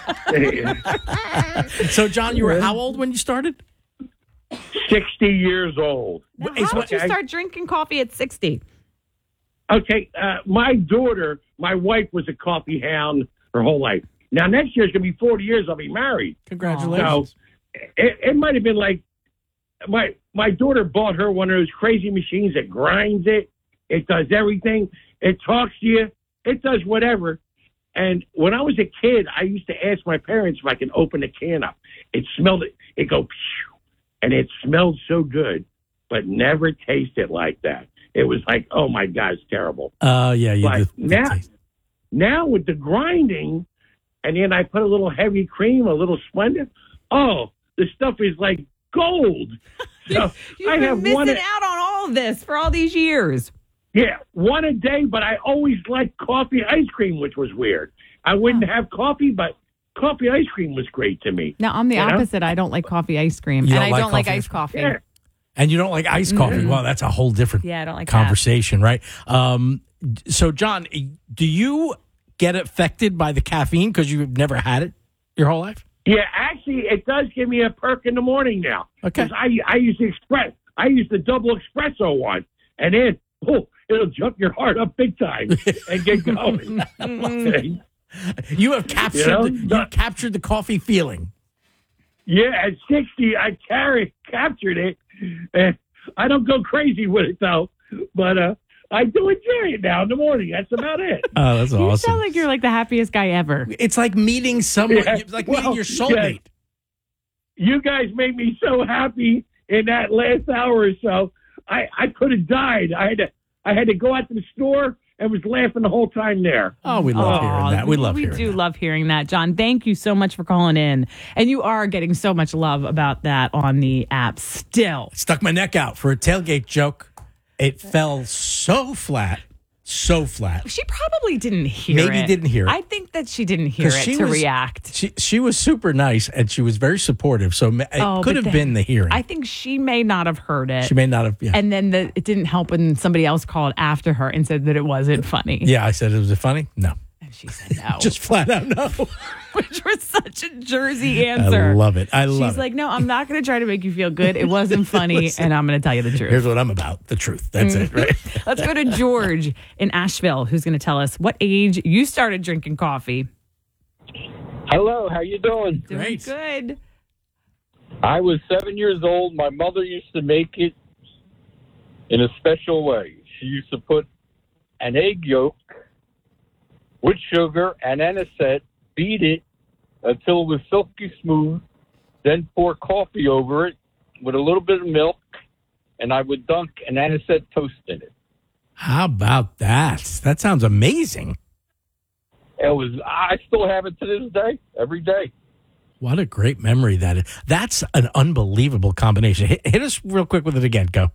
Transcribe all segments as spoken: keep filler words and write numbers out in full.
So, John, you were how old when you started? sixty years old. Now, Is how what- did you start drinking coffee at sixty? Okay, uh, my daughter, my wife was a coffee hound her whole life. Now, next year's going to be forty years I'll be married. Congratulations. So it, it might have been like my my daughter bought her one of those crazy machines that grinds it. It does everything. It talks to you. It does whatever. And when I was a kid, I used to ask my parents if I can open the can up. It smelled it. It go, phew, and it smelled so good, but never tasted like that. It was like, oh my God, it's terrible. Uh, yeah, you But do. now, now with the grinding, and then I put a little heavy cream, a little Splenda. Oh, the stuff is like gold. So You've I been have missing one. A, out on all of this for all these years. yeah, one a day. But I always liked coffee ice cream, which was weird. I wouldn't have coffee, but coffee ice cream was great to me. Now, I'm the You know? opposite. I don't like coffee ice cream, You and don't I like don't like coffee iced ice coffee. Yeah. And you don't like iced coffee. Mm-hmm. Well, that's a whole different Yeah, I don't like conversation, right? Um, so, John, do you get affected by the caffeine because you've never had it your whole life? Yeah, actually, it does give me a perk in the morning now. Okay. 'Cause I I use the express. I use the double espresso one, and then oh, it'll jump your heart up big time and get going. You have captured, You know? the, you have captured the coffee feeling. Yeah, at sixty, I carry captured it. And I don't go crazy with it though, but uh, I do enjoy it now in the morning. That's about it. Oh, that's You awesome. sound like you're like the happiest guy ever. It's like meeting someone, Yeah, it's like well, meeting your soulmate. You guys made me so happy in that last hour or so. I I could have died. I had to I had to go out to the store and was laughing the whole time there. Oh, we love Aw, hearing that. We love we hearing do that. love hearing that, John. Thank you so much for calling in. And you are getting so much love about that on the app still. Stuck my neck out for a tailgate joke. It fell so flat, so flat. She probably didn't hear Maybe it. didn't hear it. I think that she didn't hear it 'Cause she to was- react. She she was super nice and she was very supportive. So it Oh, could but have then- been the hearing. I think she may not have heard it. she may not have. Yeah, And then the, it didn't help when somebody else called after her and said that it wasn't funny. yeah. I said, was it funny? No, And she said no. just flat out no. Which was such a Jersey answer. I love it. I She's love it. like, no, I'm not going to try to make you feel good. It wasn't funny, Listen. and I'm going to tell you the truth. Here's what I'm about: the truth. That's it, right? Let's go to George in Asheville, who's going to tell us what age you started drinking coffee. Hello, how you doing? Doing Great. good. I was seven years old. My mother used to make it in a special way. She used to put an egg yolk with sugar and anisette, beat it until it was silky smooth, then pour coffee over it with a little bit of milk, and I would dunk an anisette toast in it. How about that? That sounds amazing. It was. I still have it to this day, every day. What a great memory that is. That's an unbelievable combination. Hit, hit us real quick with it again. Go.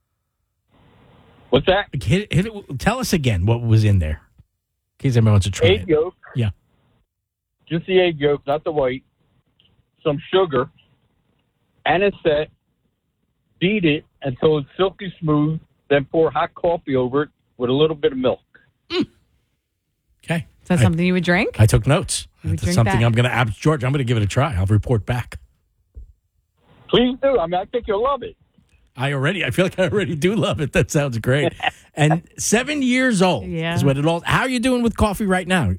What's that? Hit, hit it. Tell us again what was in there. In case anyone wants to try Egg it. yolk. Yeah. Just the egg yolk, not the white. Some sugar, anisette, beat it until it's silky smooth, then pour hot coffee over it with a little bit of milk. Okay. Is that I, something you would drink? I took notes. You would That's drink something that? I'm going to ask George. I'm going to give it a try. I'll report back. Please do. I mean, I think you'll love it. I already, I feel like I already do love it. That sounds great. And seven years old Yeah. is what it all. How are you doing with coffee right now?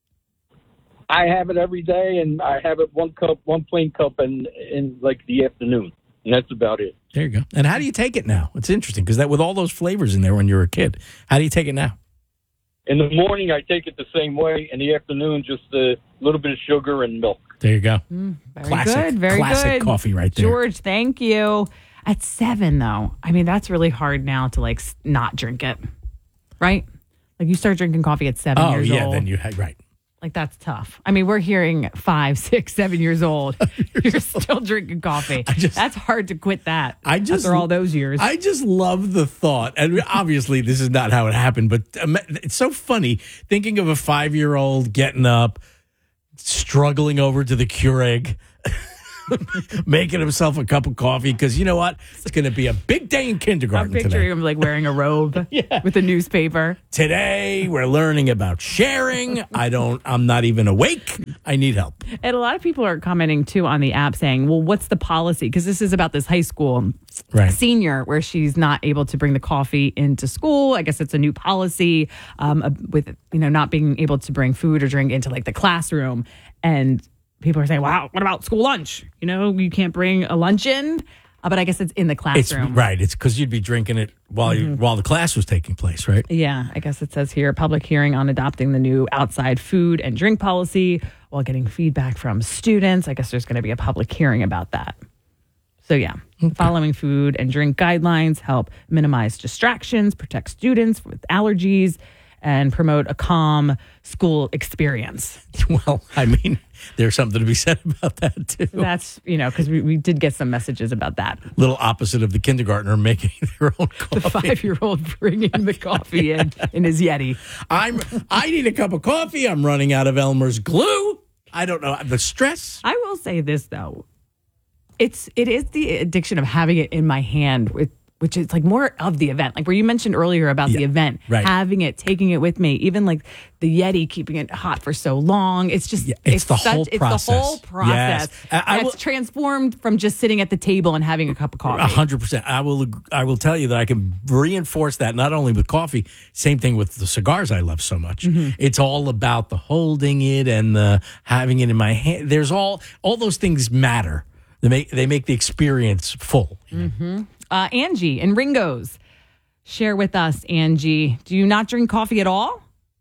I have it every day, and I have it one cup, one plain cup, in in like the afternoon, and that's about it. There you go. And how do you take it now? It's interesting because that with all those flavors in there when you were a kid, how do you take it now? In the morning, I take it the same way. In the afternoon, just a little bit of sugar and milk. There you go. Very Classic- good. Very classic good. coffee right there. George, thank you. At seven, though, I mean, that's really hard now to like s- not drink it, right? Like you start drinking coffee at seven Oh years yeah, old. then you had right. Like that's tough. I mean, we're hearing five, six, seven years old. You're still drinking coffee. just- that's hard to quit that. I just after all those years. I just love the thought, and obviously this is not how it happened, but um, it's so funny thinking of a five-year-old getting up, struggling over to the Keurig, making himself a cup of coffee because you know what? It's going to be a big day in I'm kindergarten picturing today. him like wearing a robe Yeah. with a newspaper. Today we're learning about sharing. I don't. I'm not even awake. I need help. And a lot of people are commenting too on the app saying, well, what's the policy? Because this is about this high school Right. senior where she's not able to bring the coffee into school. I guess it's a new policy um, uh, with, you know, not being able to bring food or drink into like the classroom. And people are saying, wow, what about school lunch? You know, you can't bring a lunch in. Uh, but I guess it's in the It's classroom. right. It's because you'd be drinking it while you while the class was taking place, right? Yeah, I guess it says here public hearing on adopting the new outside food and drink policy while getting feedback from students. I guess there's going to be a public hearing about that. So, yeah, following food and drink guidelines help minimize distractions, protect students with allergies, and promote a calm school experience. Well, I mean, there's something to be said about that too. That's, you know, because we, we did get some messages about that. Little opposite of the kindergartner making their own The coffee. five-year-old bringing the coffee in in his Yeti. I'm. I need a cup of coffee. I'm running out of Elmer's glue. I don't know the stress. I will say this though, it's it is the addiction of having it in my hand, with which is like more of the event, like where you mentioned earlier about the Yeah, event, right. having it, taking it with me, even like the Yeti, keeping it hot for so long. It's just Yeah, it's the whole it's process. the whole process. Yes. I- I That's will- transformed from just sitting at the table and having a cup of coffee. A hundred percent. I will. ag- I will tell you that I can reinforce that not only with coffee. Same thing with the cigars I love so much. Mm-hmm. It's all about the holding it and the having it in my hand. There's all all those things matter. They make they make the experience full. Uh, Angie and Ringo's, share with us, Angie. Do you not drink coffee at all?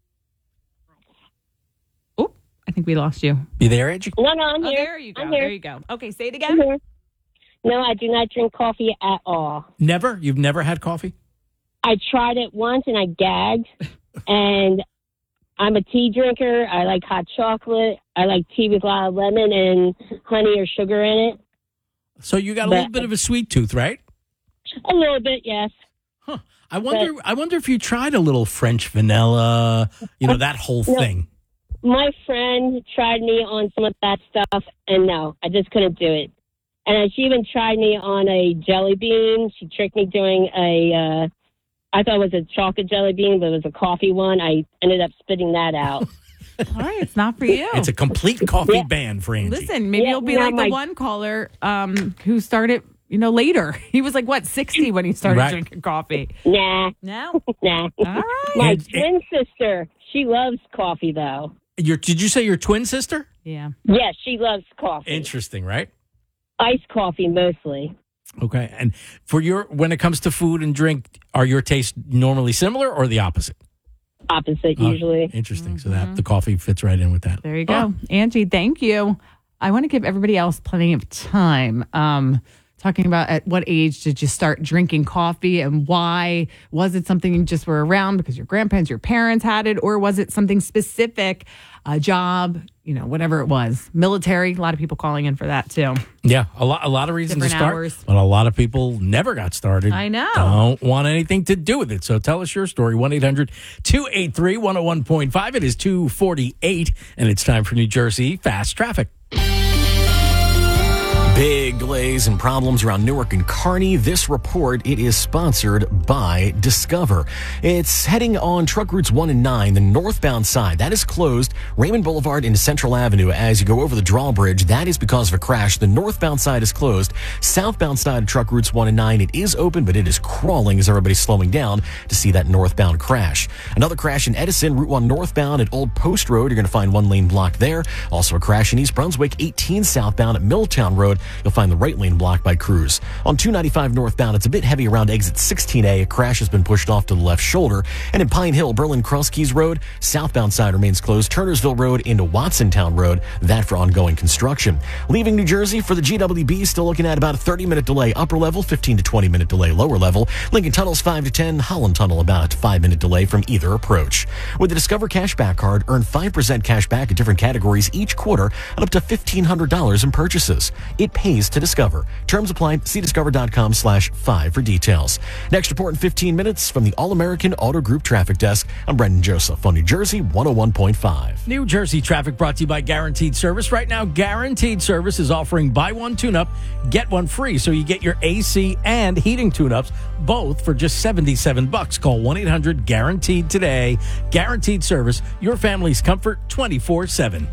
Oh, I think we lost you. You there, Angie? No, no, I'm Oh, here. there you go. I'm here. There you go. Okay, say it I'm again. here. No, I do not drink coffee at all. Never. You've never had coffee? I tried it once and I gagged. And I'm a tea drinker. I like hot chocolate. I like tea with a lot of lemon and honey or sugar in it. So you got a But- little bit of a sweet tooth, right? A little bit, yes. Huh. I wonder. I wonder if you tried a little French vanilla. You know that whole No. thing. My friend tried me on some of that stuff, and no, I just couldn't do it. And she even tried me on a jelly bean. She tricked me doing a, uh, I thought it was a chocolate jelly bean, but it was a coffee one. I ended up spitting that out. All right, it's not for you. It's a complete coffee Yeah. ban for Angie. Listen, maybe Yeah, you'll be now like the my- one caller um, who started, you know, later. He was like, what, sixty when he started Right. drinking coffee. Nah, No? nah. All right. My And- twin sister, she loves coffee, though. Your, did you say your twin sister? Yeah. Yes, she loves coffee. Interesting, right? Iced coffee, mostly. Okay. And for your when it comes to food and drink, are your tastes normally similar or the opposite? Opposite, Uh, usually. Interesting. So that the coffee fits right in with that. There you go. Angie, thank you. I want to give everybody else plenty of time. Um, talking about at what age did you start drinking coffee and why? Was it something you just were around because your grandparents, your parents had it, or was it something specific, a job, you know, whatever it was? Military, a lot of people calling in for that too. Yeah, a lot, a lot of reasons Different to start, hours. but a lot of people never got started. I know. Don't want anything to do with it. So tell us your story. one eight hundred two eight three one oh one point five. It is two forty-eight, and it's time for New Jersey Fast Traffic. Big delays and problems around Newark and Kearney. This report, it is sponsored by Discover. It's heading on truck routes one and nine, the northbound side. That is closed. Raymond Boulevard into Central Avenue as you go over the drawbridge. That is because of a crash. The northbound side is closed. Southbound side of truck routes one and nine, it is open, but it is crawling as everybody's slowing down to see that northbound crash. Another crash in Edison, Route one northbound at Old Post Road. You're going to find one lane blocked there. Also a crash in East Brunswick, eighteen southbound at Milltown Road. You'll find the right lane blocked by crews. On two ninety-five northbound, it's a bit heavy around exit sixteen A. A crash has been pushed off to the left shoulder. And in Pine Hill, Berlin Cross Keys Road, southbound side remains closed. Turnersville Road into Watsontown Road, that for ongoing construction. Leaving New Jersey for the G W B, still looking at about a thirty minute delay. Upper level, fifteen to twenty minute delay. Lower level, Lincoln Tunnel's five to ten. Holland Tunnel, about a five minute delay from either approach. With the Discover Cashback Card, earn five percent cash back in different categories each quarter and up to fifteen hundred dollars in purchases. It pays to Discover. Terms apply. See discover.com slash five for details. Next report in fifteen minutes from the All-American Auto Group Traffic Desk. I'm Brendan Joseph on New Jersey one oh one point five. New Jersey traffic brought to you by Guaranteed Service. Right now, Guaranteed Service is offering buy one tune-up, get one free. So you get your A C and heating tune-ups both for just seventy-seven bucks. Call one eight hundred guaranteed today. Guaranteed Service, your family's comfort twenty-four seven.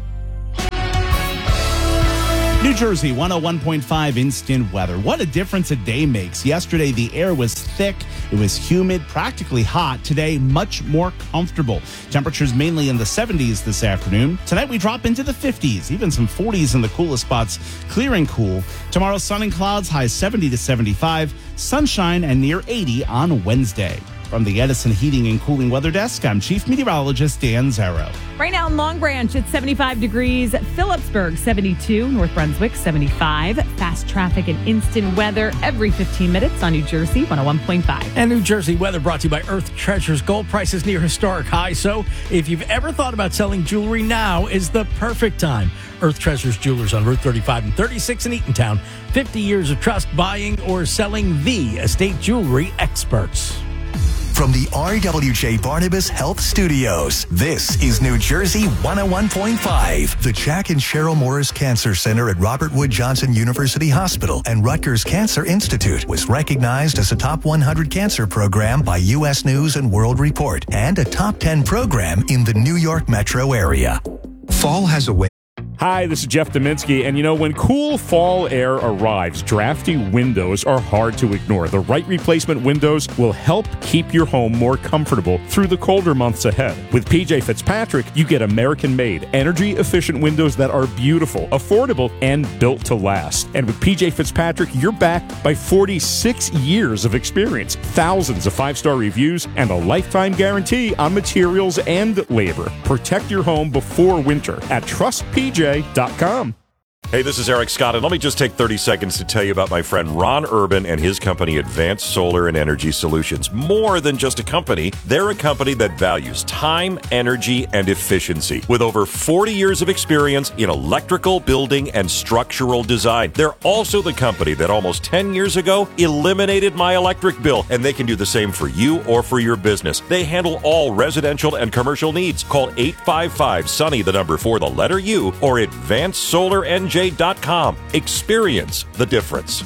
New Jersey one oh one point five instant weather. What a difference a day makes. Yesterday, the air was thick. It was humid, practically hot. Today, much more comfortable. Temperatures mainly in the seventies this afternoon. Tonight, we drop into the fifties, even some forties in the coolest spots, clear and cool. Tomorrow, sun and clouds, highs seventy to seventy-five. Sunshine and near eighty on Wednesday. From the Edison Heating and Cooling Weather Desk, I'm Chief Meteorologist Dan Zarrow. Right now in Long Branch, it's seventy-five degrees. Phillipsburg, seventy-two. North Brunswick, seventy-five. Fast traffic and instant weather every fifteen minutes on New Jersey one oh one point five. And New Jersey weather brought to you by Earth Treasures. Gold prices near historic highs. So if you've ever thought about selling jewelry, now is the perfect time. Earth Treasures Jewelers on Route thirty-five and thirty-six in Eatontown. fifty years of trust buying or selling the estate jewelry experts. From the R W J Barnabas Health Studios, this is New Jersey one oh one point five. The Jack and Cheryl Morris Cancer Center at Robert Wood Johnson University Hospital and Rutgers Cancer Institute was recognized as a top one hundred cancer program by U S News and World Report and a top ten program in the New York metro area. Fall has a way. Hi, this is Jeff Dominski, and you know, when cool fall air arrives, drafty windows are hard to ignore. The right replacement windows will help keep your home more comfortable through the colder months ahead. With P J Fitzpatrick, you get American-made, energy-efficient windows that are beautiful, affordable, and built to last. And with P J Fitzpatrick, you're backed by forty-six years of experience, thousands of five-star reviews, and a lifetime guarantee on materials and labor. Protect your home before winter at trust p j dot com. Hey, this is Eric Scott, and let me just take thirty seconds to tell you about my friend Ron Urban and his company, Advanced Solar and Energy Solutions. More than just a company, they're a company that values time, energy, and efficiency. With over forty years of experience in electrical, building, and structural design. They're also the company that almost ten years ago eliminated my electric bill, and they can do the same for you or for your business. They handle all residential and commercial needs. Call eight five five, SUNNY, the number for the letter U, or advanced solar n j dot com. Experience the difference.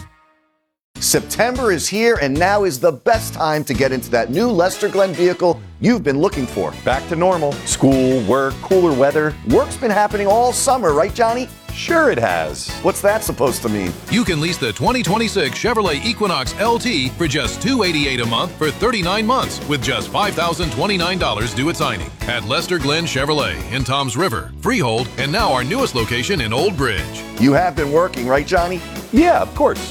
September is here, and now is the best time to get into that new Lester Glenn vehicle you've been looking for. Back to normal. School, work, cooler weather. Work's been happening all summer, right, Johnny? Sure it has. What's that supposed to mean? You can lease the twenty twenty-six Chevrolet Equinox L T for just two hundred eighty-eight dollars a month for thirty-nine months with just five thousand twenty-nine dollars due at signing at Lester Glenn Chevrolet in Toms River, Freehold, and now our newest location in Old Bridge. You have been working, right, Johnny? Yeah, of course.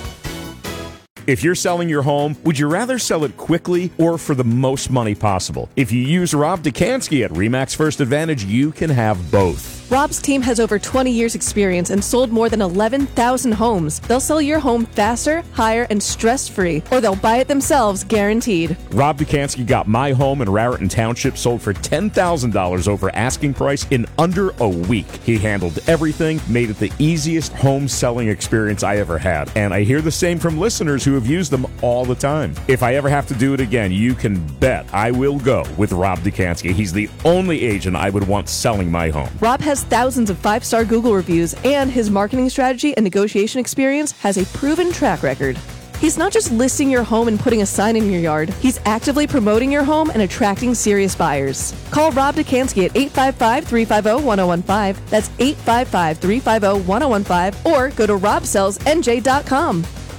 If you're selling your home, would you rather sell it quickly or for the most money possible? If you use Rob Dukansky at RE/MAX First Advantage, you can have both. Rob's team has over twenty years experience and sold more than eleven thousand homes. They'll sell your home faster, higher, and stress-free, or they'll buy it themselves, guaranteed. Rob Dukansky got my home in Raritan Township sold for ten thousand dollars over asking price in under a week. He handled everything, made it the easiest home selling experience I ever had. And I hear the same from listeners who have used them all the time. If I ever have to do it again, you can bet I will go with Rob Dukansky. He's the only agent I would want selling my home. Rob has thousands of five-star Google reviews, and his marketing strategy and negotiation experience has a proven track record. He's not just listing your home and putting a sign in your yard. He's actively promoting your home and attracting serious buyers. Call Rob Dukansky at eight five five, three five zero, one zero one five. That's eight five five, three five zero, one zero one five. Or go to rob sells n j dot com.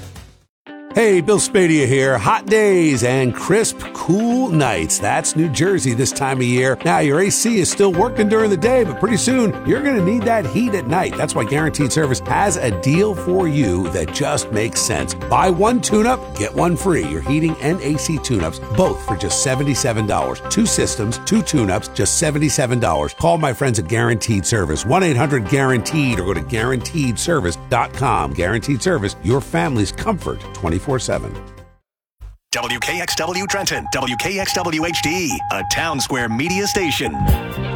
Hey, Bill Spadia here. Hot days and crisp, cool nights. That's New Jersey this time of year. Now, your A C is still working during the day, but pretty soon you're going to need that heat at night. That's why Guaranteed Service has a deal for you that just makes sense. Buy one tune-up, get one free. Your heating and A C tune-ups, both for just seventy-seven dollars. Two systems, two tune-ups, just seventy-seven dollars. Call my friends at Guaranteed Service, one eight hundred guaranteed, or go to guaranteed service dot com. Guaranteed Service, your family's comfort twenty-four seven. W K X W Trenton, W K X W H D, a Town Square media station.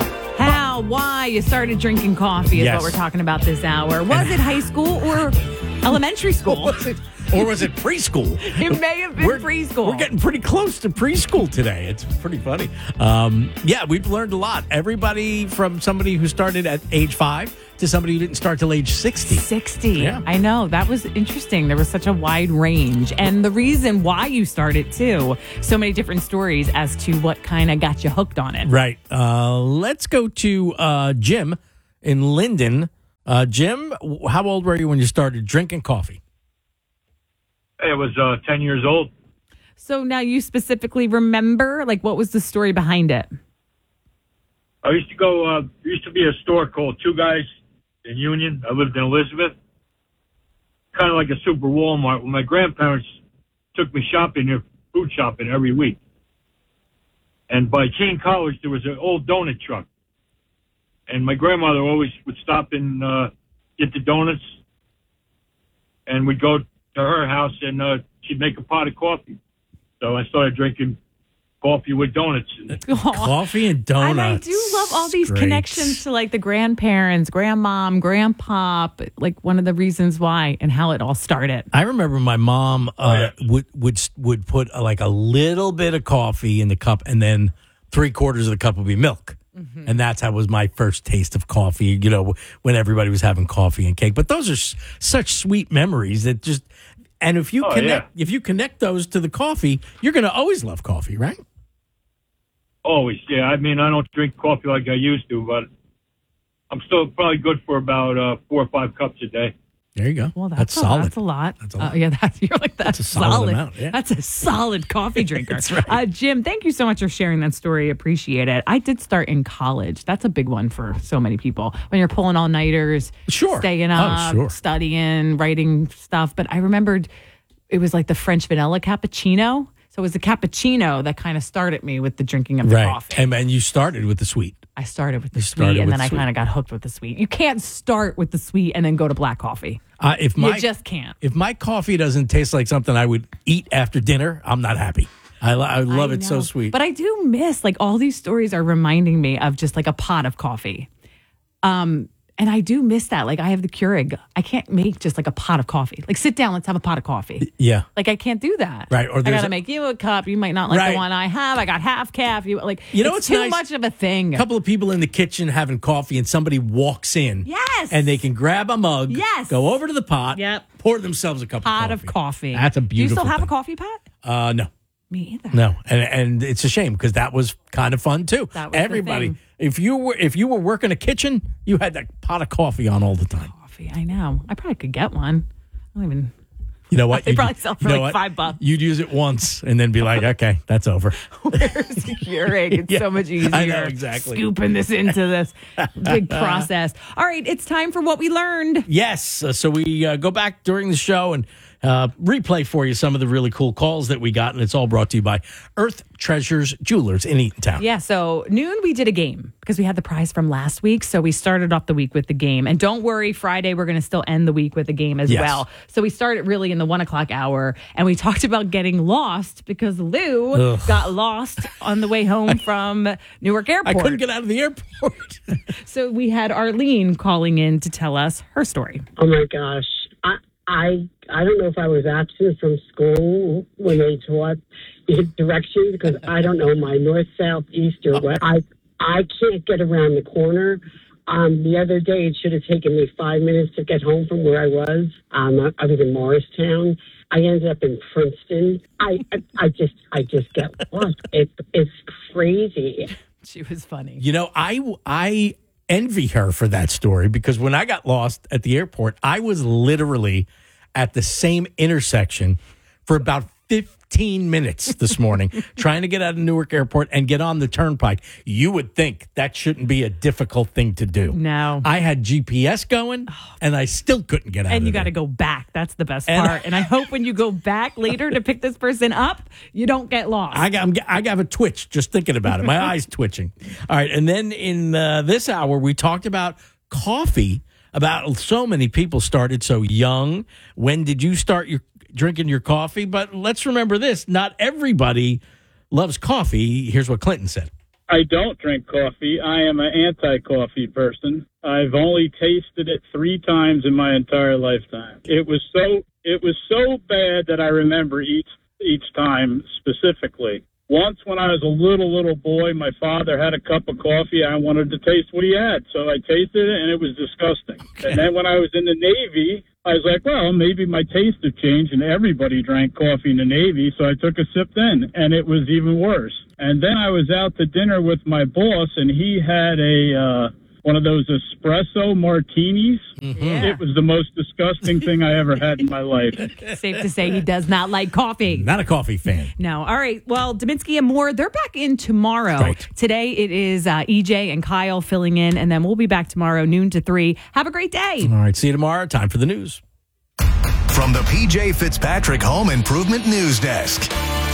How, why you started drinking coffee is Yes. what we're talking about this hour. Was it high school or Elementary school. Was it, or was it preschool? It may have been we're, preschool. We're getting pretty close to preschool today. It's pretty funny. Um, yeah, we've learned a lot. Everybody from somebody who started at age five to somebody who didn't start till age sixty. sixty. Yeah. I know. That was interesting. There was such a wide range. And the reason why you started, too. So many different stories as to what kind of got you hooked on it. Right. Uh, let's go to uh, Jim in Linden. Uh, Jim, how old were you when you started drinking coffee? I was uh, ten years old. So now you specifically remember, like, what was the story behind it? I used to go, uh, there used to be a store called Two Guys in Union. I lived in Elizabeth. Kind of like a super Walmart. When my grandparents took me shopping there, food shopping every week. And by Keene College, there was an old donut truck. And my grandmother always would stop and uh, get the donuts. And we'd go to her house and uh, she'd make a pot of coffee. So I started drinking coffee with donuts. Coffee and donuts. And I do love all these Great. connections to like the grandparents, grandmom, grandpa, like one of the reasons why and how it all started. I remember my mom uh, Oh, yeah. would would would put uh, like a little bit of coffee in the cup, and then three quarters of the cup would be milk. Mm-hmm. And that's how was my first taste of coffee, you know, when everybody was having coffee and cake. But those are s- such sweet memories that just, and if you Oh, connect, if you connect those to the coffee, you're going to always love coffee, right? Always, yeah. I mean, I don't drink coffee like I used to, but I'm still probably good for about uh, four or five cups a day. There you go. Well, that's, That's a, solid. That's a lot. That's a lot. Uh, yeah, that's you're like that's, That's a solid solid. amount, yeah. That's a solid coffee drinker. That's right. uh, Jim, thank you so much for sharing that story. Appreciate it. I did start in college. That's a big one for so many people. When you're pulling all nighters, Sure. staying Oh, up, sure. studying, writing stuff. But I remembered it was like the French vanilla cappuccino. So it was the cappuccino that kind of started me with the drinking of the Right. coffee. And, and you started with the sweet. I started with the You sweet, started and with then I sweet. kind of got hooked with the sweet. You can't start with the sweet and then go to black coffee. Uh, if my, you just can't. If my coffee doesn't taste like something I would eat after dinner, I'm not happy. I, lo- I love I it so know. sweet. But I do miss, like, all these stories are reminding me of just like a pot of coffee. Um, and I do miss that. Like, I have the Keurig. I can't make just like a pot of coffee. Like, sit down, let's have a pot of coffee. yeah. Like, I can't do that. Right, or I there's got to a- make you a cup. You might not like Right. the one I have. I got half calf. You like, You know it's what's too nice? much of a thing. A couple of people in the kitchen having coffee and somebody walks in. Yes. And they can grab a mug, Yes. go over to the pot, Yep. pour themselves a cup pot of of coffee. coffee. That's a Do you beautiful still have thing. a coffee pot? Uh, no. Me either. No, and and it's a shame because that was kind of fun too. That was the Everybody, thing. if you were if you were working a kitchen, you had that pot of coffee on all the time. Coffee. I know. I probably could get one. I don't even. You know what? They You'd- probably sell for you know like what? five bucks. You'd use it once and then be like, okay, that's over. Where's the Keurig? It's Yeah, so much easier. I know, exactly. Scooping this into this big process. All right, it's time for what we learned. Yes. Uh, so we uh, go back during the show and uh, replay for you some of the really cool calls that we got, and it's all brought to you by Earth Treasures Jewelers in Eatontown. Yeah, so noon we did a game because we had the prize from last week. So we started off the week with the game. And don't worry, Friday we're going to still end the week with a game as Yes. well. So we started really in the one o'clock hour and we talked about getting lost because Lou Ugh. got lost on the way home from Newark Airport. I couldn't get out of the airport. So we had Arlene calling in to tell us her story. Oh my gosh. I I I don't know if I was absent from school when they taught the directions because I don't know my north, south, east, or west. I I can't get around the corner. Um, the other day, it should have taken me five minutes to get home from where I was. Um, I, I was in Morristown. I ended up in Princeton. I I, I just I just get lost. It's it's crazy. She was funny. You know, I I envy her for that story because when I got lost at the airport, I was literally at the same intersection for about fifteen minutes this morning trying to get out of Newark Airport and get on the turnpike. You would think that shouldn't be a difficult thing to do. No. I had G P S going and I still couldn't get out And of you there. got to go back. That's the best And- part. And I hope when you go back later to pick this person up, you don't get lost. I got, I'm, I got a twitch just thinking about it. My eyes twitching. All right. And then in uh, this hour, we talked about coffee, about so many people started so young. When did you start your drinking your coffee? But let's remember this. Not everybody loves coffee. Here's what Clinton said. I don't drink coffee. I am an anti-coffee person. I've only tasted it three times in my entire lifetime. It was so it was so bad that I remember each each time specifically. Once when I was a little, little boy, my father had a cup of coffee. I wanted to taste what he had, so I tasted it, and it was disgusting. Okay. And then when I was in the Navy, I was like, well, maybe my taste had changed, and everybody drank coffee in the Navy, so I took a sip then, and it was even worse. And then I was out to dinner with my boss, and he had a... Uh, one of those espresso martinis. Mm-hmm. Yeah. It was the most disgusting thing I ever had in my life. Safe to say he does not like coffee. Not a coffee fan. No. All right. Well, Deminsky and Moore, they're back in tomorrow. Right. Today it is uh, E J and Kyle filling in, and then we'll be back tomorrow, noon to three. Have a great day. All right. See you tomorrow. Time for the news. From the P J Fitzpatrick Home Improvement News Desk.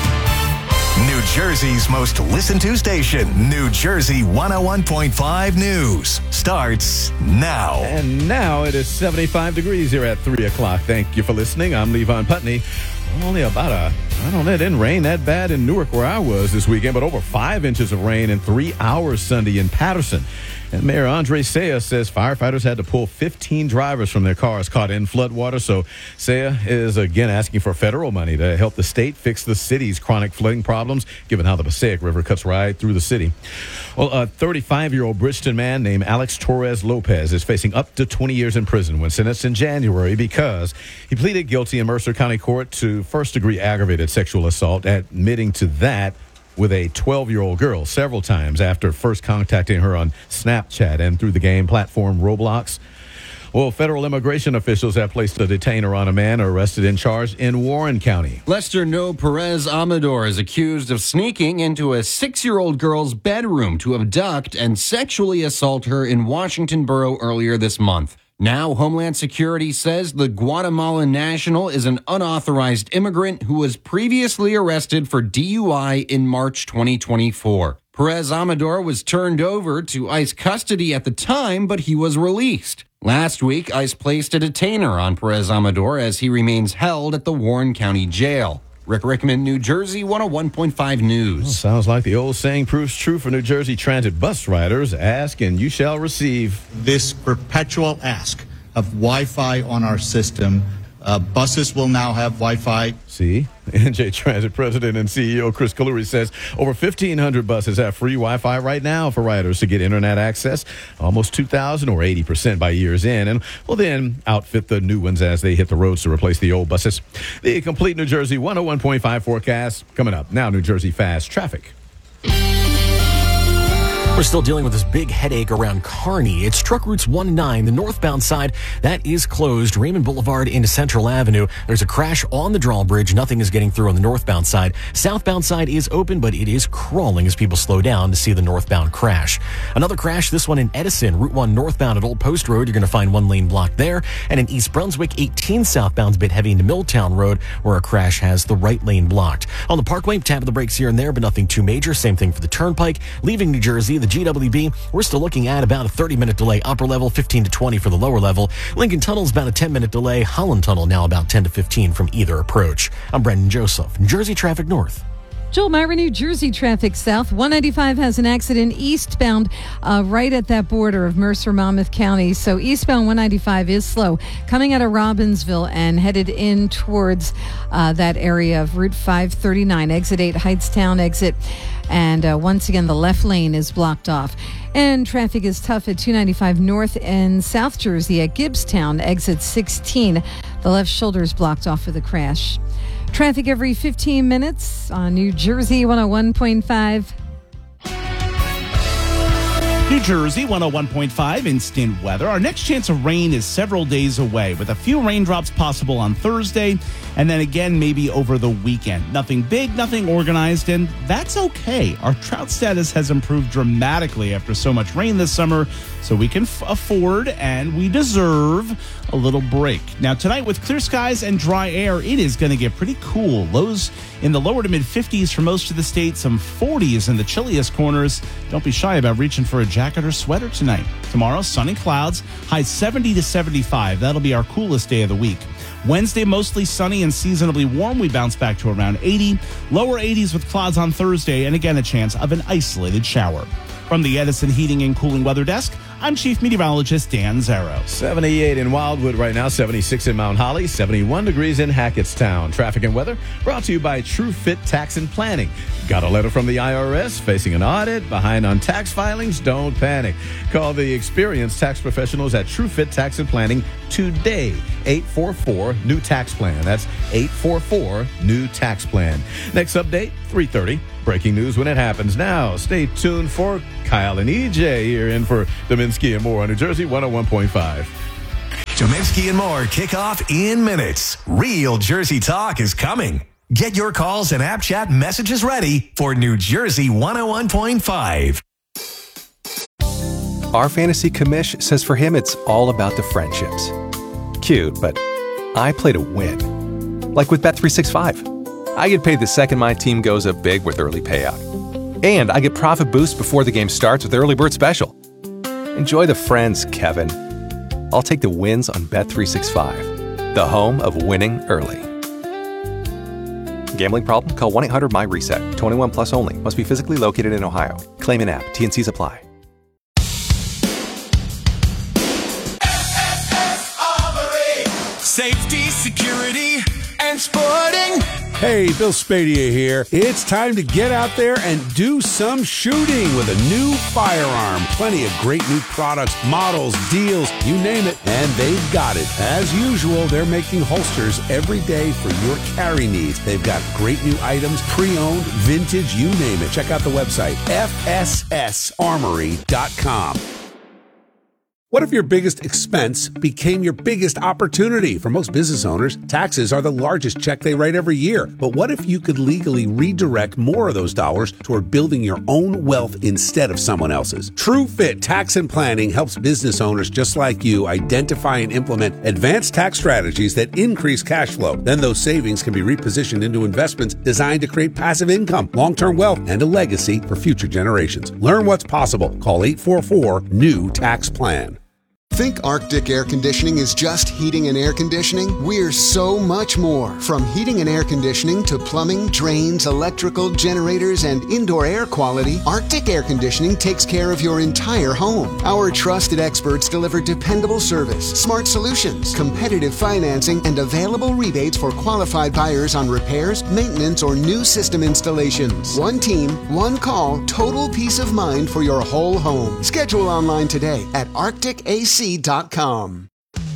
New Jersey's most listened to station, New Jersey one oh one point five News, starts now. And now it is seventy-five degrees here at three o'clock. Thank you for listening. I'm Levon Putney. Only about a, I don't know, it didn't rain that bad in Newark where I was this weekend, but over five inches of rain in three hours Sunday in Patterson. And Mayor Andre Saya says firefighters had to pull fifteen drivers from their cars caught in floodwater. So Saya is again asking for federal money to help the state fix the city's chronic flooding problems, given how the Passaic River cuts right through the city. Well, a thirty-five-year-old Bridgeton man named Alex Torres Lopez is facing up to twenty years in prison when sentenced in January because he pleaded guilty in Mercer County Court to first-degree aggravated sexual assault, admitting to that with a twelve-year-old girl several times after first contacting her on Snapchat and through the game platform Roblox. Well, federal immigration officials have placed a detainer on a man arrested and charged in Warren County. Lester No Perez Amador is accused of sneaking into a six-year-old girl's bedroom to abduct and sexually assault her in Washington Borough earlier this month. Now, Homeland Security says the Guatemalan national is an unauthorized immigrant who was previously arrested for D U I in March twenty twenty-four. Perez Amador was turned over to ICE custody at the time, but he was released. Last week, ICE placed a detainer on Perez Amador as he remains held at the Warren County Jail. Rick Rickman, New Jersey, one oh one point five News. Well, sounds like the old saying proves true for New Jersey Transit bus riders. Ask and you shall receive. This perpetual ask of Wi-Fi on our system. Uh, buses will now have Wi-Fi. See, N J Transit President and C E O Chris Kaluri says over fifteen hundred buses have free Wi-Fi right now for riders to get internet access. Almost two thousand or eighty percent by year's end. And we'll then outfit the new ones as they hit the roads to replace the old buses. The complete New Jersey one oh one point five forecast coming up. Now New Jersey Fast Traffic. We're still dealing with this big headache around Kearney. It's truck routes one and nine, the northbound side. That is closed. Raymond Boulevard into Central Avenue. There's a crash on the drawbridge. Nothing is getting through on the northbound side. Southbound side is open, but it is crawling as people slow down to see the northbound crash. Another crash, this one in Edison, Route one northbound at Old Post Road. You're going to find one lane blocked there. And in East Brunswick, eighteen southbound's a bit heavy into Milltown Road, where a crash has the right lane blocked. On the Parkway, tap of the brakes here and there, but nothing too major. Same thing for the Turnpike. Leaving New Jersey, the G W B, we're still looking at about a thirty-minute delay upper level, fifteen to twenty for the lower level. Lincoln Tunnel's about a ten-minute delay. Holland Tunnel now about ten to fifteen from either approach. I'm Brendan Joseph, New Jersey Traffic North. Joel Myra, New Jersey traffic south. one ninety-five has an accident eastbound uh, right at that border of Mercer, Monmouth County. So eastbound one ninety-five is slow. Coming out of Robbinsville and headed in towards uh, that area of Route five thirty-nine, exit eight, Hightstown exit. And uh, once again, the left lane is blocked off. And traffic is tough at two ninety-five north and South Jersey at Gibbstown, exit sixteen. The left shoulder is blocked off with a crash. Traffic every fifteen minutes on New Jersey one oh one point five. New Jersey one oh one point five instant weather. Our next chance of rain is several days away, with a few raindrops possible on Thursday and then again maybe over the weekend. Nothing big, nothing organized, and that's okay. Our drought status has improved dramatically after so much rain this summer, so we can f- afford and we deserve a little break. Now tonight, with clear skies and dry air, it is going to get pretty cool. Lows in the lower to mid fifties for most of the state, some forties in the chilliest corners. Don't be shy about reaching for a jacket or sweater tonight. Tomorrow, sunny clouds, high seventy to seventy-five. That'll be our coolest day of the week. Wednesday, mostly sunny and seasonably warm. We bounce back to around eighty. Lower eighties with clouds on Thursday, and again a chance of an isolated shower. From the Edison Heating and Cooling Weather Desk, I'm Chief Meteorologist Dan Zarrow. seventy-eight in Wildwood right now, seventy-six in Mount Holly, seventy-one degrees in Hackettstown. Traffic and weather brought to you by TrueFit Tax and Planning. Got a letter from the I R S facing an audit? Behind on tax filings? Don't panic. Call the experienced tax professionals at TrueFit Tax and Planning today. eight four four, new tax plan. That's eight four four, new tax plan. Next update, three thirty. Breaking news when it happens. Now, stay tuned for Kyle and E J here in for Dominski and More on New Jersey one oh one point five. Dominski and More kick off in minutes. Real Jersey Talk is coming. Get your calls and app chat messages ready for New Jersey one oh one point five. Our fantasy commish says for him it's all about the friendships. Cute, but I play to win. Like with Bet three sixty-five. I get paid the second my team goes up big with early payout. And I get profit boost before the game starts with Early Bird Special. Enjoy the friends, Kevin. I'll take the wins on Bet three sixty-five, the home of winning early. Gambling problem? Call one eight hundred M Y reset. twenty-one plus only. Must be physically located in Ohio. Claim in app. T and Cs apply. Safety, security, and sporting. Hey, Bill Spadia here. It's time to get out there and do some shooting with a new firearm. Plenty of great new products, models, deals, you name it, and they've got it. As usual, they're making holsters every day for your carry needs. They've got great new items, pre-owned, vintage, you name it. Check out the website, F S S armory dot com. What if your biggest expense became your biggest opportunity? For most business owners, taxes are the largest check they write every year. But what if you could legally redirect more of those dollars toward building your own wealth instead of someone else's? TrueFit Tax and Planning helps business owners just like you identify and implement advanced tax strategies that increase cash flow. Then those savings can be repositioned into investments designed to create passive income, long-term wealth, and a legacy for future generations. Learn what's possible. Call eight four four, new tax plan. Think Arctic Air Conditioning is just heating and air conditioning? We're so much more. From heating and air conditioning to plumbing, drains, electrical, generators, and indoor air quality, Arctic Air Conditioning takes care of your entire home. Our trusted experts deliver dependable service, smart solutions, competitive financing, and available rebates for qualified buyers on repairs, maintenance, or new system installations. One team, one call, total peace of mind for your whole home. Schedule online today at arctic A C dot com.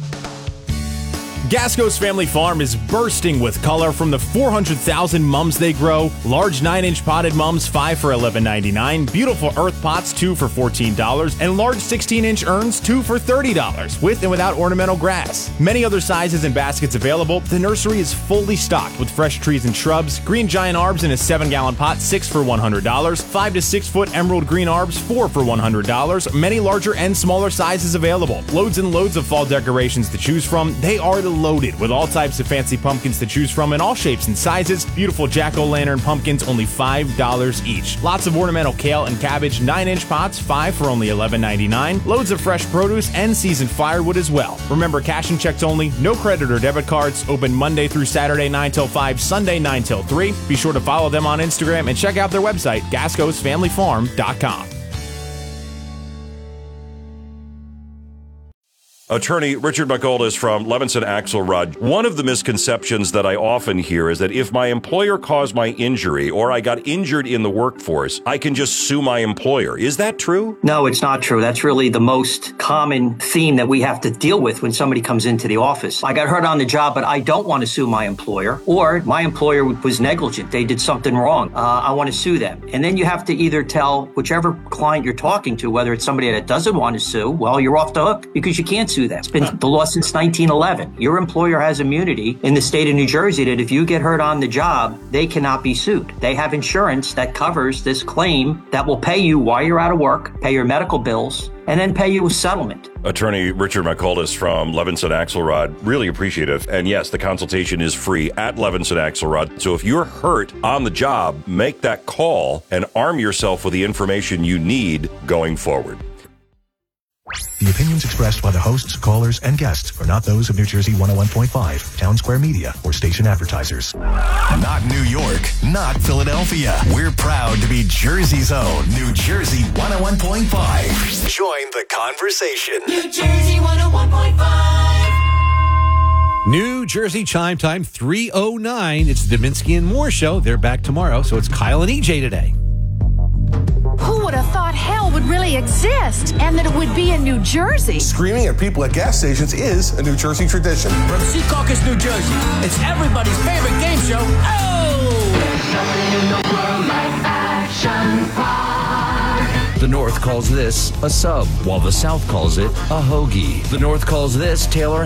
Gasco's Family Farm is bursting with color from the four hundred thousand mums they grow. Large nine inch potted mums, five for eleven ninety-nine. Beautiful earth pots, two for fourteen dollars. And large sixteen inch urns, two for thirty dollars, with and without ornamental grass. Many other sizes and baskets available. The nursery is fully stocked with fresh trees and shrubs. Green giant arbs in a seven gallon pot, six for one hundred dollars. five to six foot emerald green arbs, four for one hundred dollars. Many larger and smaller sizes available. Loads and loads of fall decorations to choose from. They are the loaded with all types of fancy pumpkins to choose from in all shapes and sizes. Beautiful jack-o'-lantern pumpkins, only five dollars each. Lots of ornamental kale and cabbage, nine inch pots, five for only eleven ninety-nine. Loads of fresh produce and seasoned firewood as well. Remember, cash and checks only, no credit or debit cards. Open Monday through Saturday nine till five, Sunday nine till three. Be sure to follow them on Instagram and check out their website, gascos family farm dot com. Attorney Richard McGoldis from Levinson Axelrod. One of the misconceptions that I often hear is that if my employer caused my injury or I got injured in the workforce, I can just sue my employer. Is that true? No, it's not true. That's really the most common theme that we have to deal with when somebody comes into the office. I got hurt on the job, but I don't want to sue my employer, or my employer was negligent. They did something wrong. Uh, I want to sue them. And then you have to either tell whichever client you're talking to, whether it's somebody that doesn't want to sue, well, you're off the hook because you can't sue them. It's been the law since nineteen eleven. Your employer has immunity in the state of New Jersey that if you get hurt on the job, they cannot be sued. They have insurance that covers this claim that will pay you while you're out of work, pay your medical bills, and then pay you a settlement. Attorney Richard McGoldis from Levinson Axelrod, really appreciative. And yes, the consultation is free at Levinson Axelrod. So if you're hurt on the job, make that call and arm yourself with the information you need going forward. The opinions expressed by the hosts, callers, and guests are not those of New Jersey one oh one point five, Town Square Media, or station advertisers. Not New York, not Philadelphia. We're proud to be Jersey's own New Jersey one oh one point five. Join the conversation. New Jersey one oh one point five. New Jersey chime time three oh nine. It's the Deminsky and Moore show. They're back tomorrow, so it's Kyle and E J today. Who would have thought hell would really exist and that it would be in New Jersey? Screaming at people at gas stations is a New Jersey tradition. From Secaucus, New Jersey, it's everybody's favorite game show. Oh! There's nothing in the world like Action Park. The North calls this a sub, while the South calls it a hoagie. The North calls this Taylor